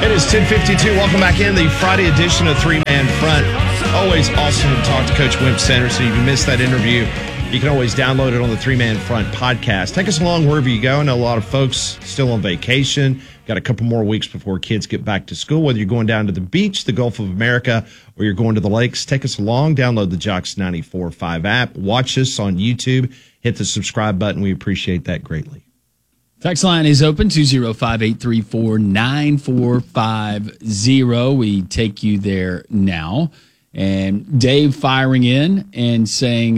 It is 10:52. Welcome back in the Friday edition of Three Man Front. Always awesome to talk to Coach Wimp Sanderson. If you missed that interview, you can always download it on the Three Man Front podcast. Take us along wherever you go. I know a lot of folks still on vacation. Got a couple more weeks before kids get back to school. Whether you're going down to the beach, the Gulf of America, or you're going to the lakes, take us along. Download the Jocks 94.5 app. Watch us on YouTube. Hit the subscribe button. We appreciate that greatly. Text line is open, 205-834-9450. We take you there now. And Dave firing in and saying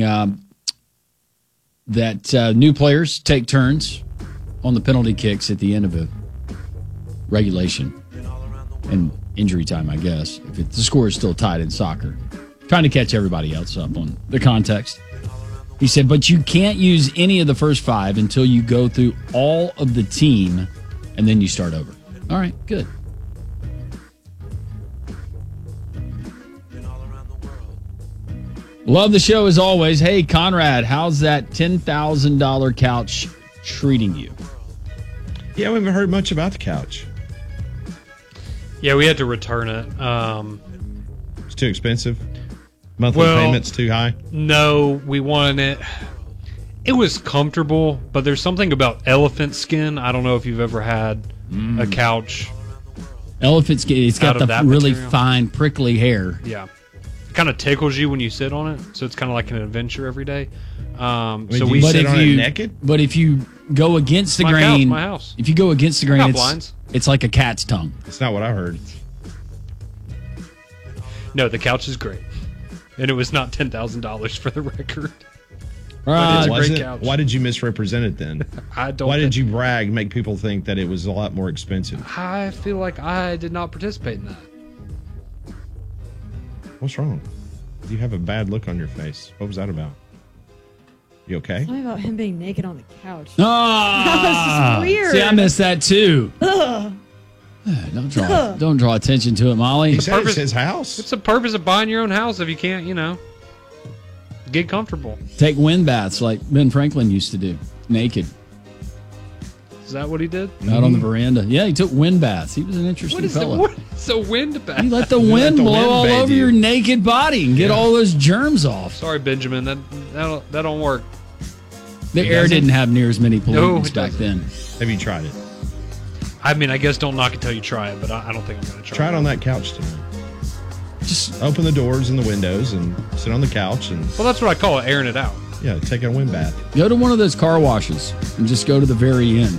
that new players take turns on the penalty kicks at the end of a regulation and injury time, I guess, if the score is still tied in soccer. Trying to catch everybody else up on the context. He said, but you can't use any of the first five until you go through all of the team, and then you start over. All right, good. Love the show as always. Hey, Conrad, how's that $10,000 couch treating you? Yeah, we haven't heard much about the couch. Yeah, we had to return it. It's too expensive? Monthly payments too high? No, we wanted it. It was comfortable, but there's something about elephant skin. I don't know if you've ever had a couch. Elephant skin, it's got the really material. fine, prickly hair. Yeah. It kind of tickles you when you sit on it, so it's kind of like an adventure every day. So we sit on it naked? But if you go against the grain, my house. If you go against the grain, blinds. It's like a cat's tongue. That's not what I heard. No, the couch is great. And it was not $10,000 for the record. But it's a great couch. Why did you misrepresent it then? Why did you brag, make people think that it was a lot more expensive? I feel like I did not participate in that. What's wrong? You have a bad look on your face. What was that about? You okay? Something about him being naked on the couch. Ah, that was just weird. See, I missed that too. Ugh. Don't draw attention to it, Molly. He said it's his house. What's the purpose of buying your own house if you can't, get comfortable? Take wind baths like Ben Franklin used to do, naked. Is that what he did? Out on the veranda. Yeah, he took wind baths. He was an interesting fellow. What is a wind bath? You let the wind blow all over your naked body and get all those germs off. Sorry, Benjamin. That don't work. The air didn't have near as many pollutants back then. Have you tried it? I mean, I guess don't knock it till you try it, but I don't think I'm going to try it. Try it on that couch tonight. Just open the doors and the windows and sit on the couch. Well, that's what I call it, airing it out. Yeah, take a wind bath. Go to one of those car washes and just go to the very end.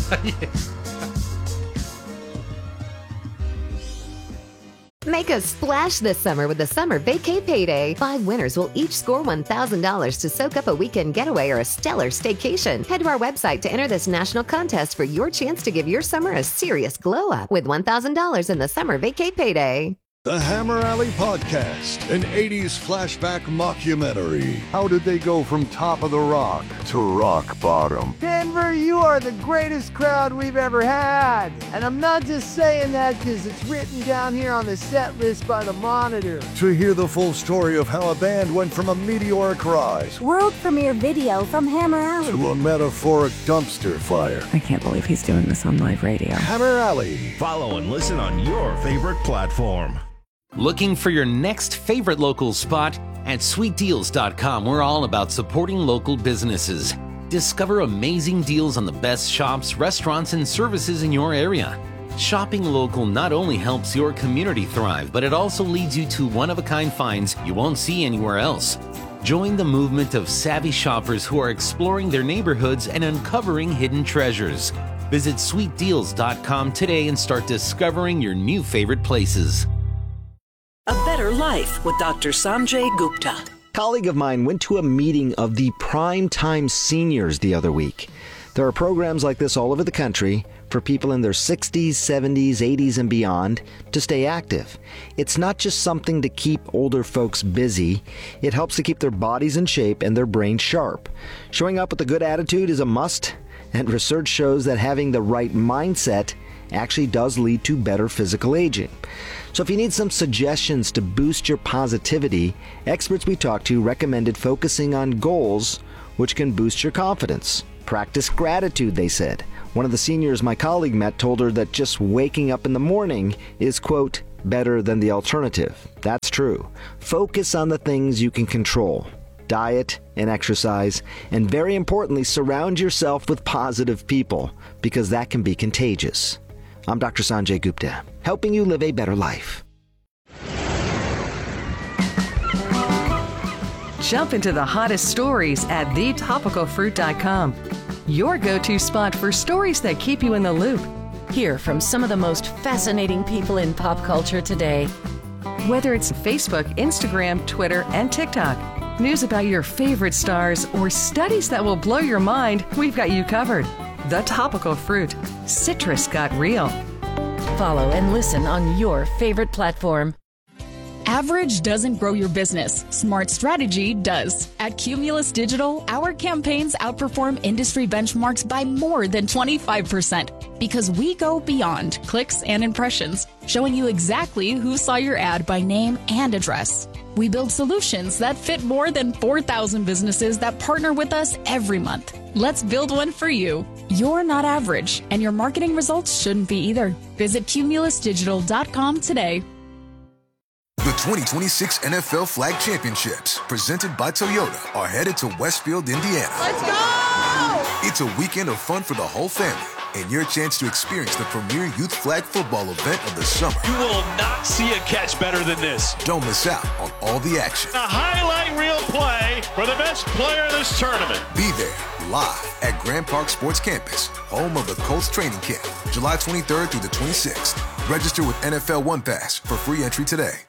Make a splash this summer with the Summer Vacay Payday. 5 winners will each score $1,000 to soak up a weekend getaway or a stellar staycation. Head to our website to enter this national contest for your chance to give your summer a serious glow up with $1,000 in the Summer Vacay Payday. The Hammer Alley Podcast, an 80s flashback mockumentary. How did they go from top of the rock to rock bottom? Denver, you are the greatest crowd we've ever had. And I'm not just saying that because it's written down here on the set list by the Monitor. To hear the full story of how a band went from a meteoric rise world premiere video from Hammer Alley to a metaphoric dumpster fire. I can't believe he's doing this on live radio. Hammer Alley. Follow and listen on your favorite platform. Looking for your next favorite local spot? At sweetdeals.com, we're all about supporting local businesses. Discover amazing deals on the best shops, restaurants, and services in your area. Shopping local not only helps your community thrive, but it also leads you to one-of-a-kind finds you won't see anywhere else. Join the movement of savvy shoppers who are exploring their neighborhoods and uncovering hidden treasures. Visit sweetdeals.com today and start discovering your new favorite places. A Better Life with Dr. Sanjay Gupta. A colleague of mine went to a meeting of the Primetime Seniors the other week. There are programs like this all over the country for people in their 60s, 70s, 80s, and beyond to stay active. It's not just something to keep older folks busy. It helps to keep their bodies in shape and their brains sharp. Showing up with a good attitude is a must, and research shows that having the right mindset actually does lead to better physical aging. So if you need some suggestions to boost your positivity, experts we talked to recommended focusing on goals which can boost your confidence. Practice gratitude, they said. One of the seniors my colleague met told her that just waking up in the morning is, quote, better than the alternative. That's true. Focus on the things you can control. Diet and exercise, and very importantly, surround yourself with positive people, because that can be contagious. I'm Dr. Sanjay Gupta, helping you live a better life. Jump into the hottest stories at thetopicalfruit.com. Your go-to spot for stories that keep you in the loop. Hear from some of the most fascinating people in pop culture today. Whether it's Facebook, Instagram, Twitter, and TikTok, news about your favorite stars, or studies that will blow your mind, we've got you covered. The Topical Fruit. Citrus got real. Follow and listen on your favorite platform. Average doesn't grow your business. Smart strategy does. At Cumulus Digital, our campaigns outperform industry benchmarks by more than 25% because we go beyond clicks and impressions, showing you exactly who saw your ad by name and address. We build solutions that fit more than 4,000 businesses that partner with us every month. Let's build one for you. You're not average, and your marketing results shouldn't be either. Visit cumulusdigital.com today. The 2026 NFL Flag Championships, presented by Toyota, are headed to Westfield, Indiana. Let's go! It's a weekend of fun for the whole family, and your chance to experience the premier youth flag football event of the summer. You will not see a catch better than this. Don't miss out on all the action. A highlight reel play for the best player in this tournament. Be there, live at Grand Park Sports Campus, home of the Colts training camp, July 23rd through the 26th. Register with NFL One Pass for free entry today.